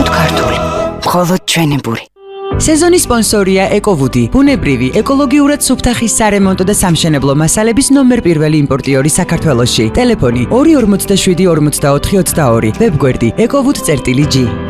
ქართული. მხოლოდ ჩვენი ბური. სეზონის სპონსორია ეკოვუდი, ბუნებრივი, ეკოლოგიურად სუფთახის სარემონტო და სამშენებლო მასალების ნომერ პირველი იმპორტიორი საქართველოში. ტელეფონი 247 44 22, ვებგვერდი ecowood.gr